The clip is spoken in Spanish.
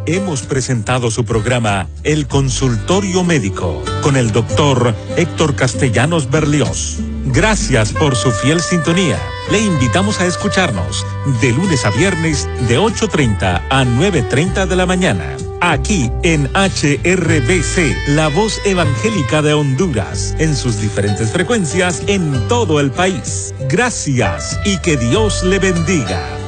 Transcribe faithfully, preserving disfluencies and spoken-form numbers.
hemos presentado su programa El Consultorio Médico con el doctor Héctor Castellanos Berlioz. Gracias por su fiel sintonía. Le invitamos a escucharnos de lunes a viernes de ocho y media a nueve y media de la mañana. Aquí en H R B C, la voz evangélica de Honduras, en sus diferentes frecuencias en todo el país. Gracias y que Dios le bendiga.